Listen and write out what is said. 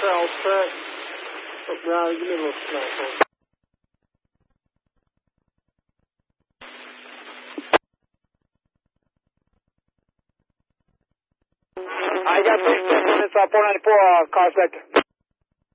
trail track. Look around, give me a little smack on. I got 15 minutes, 494, car sector.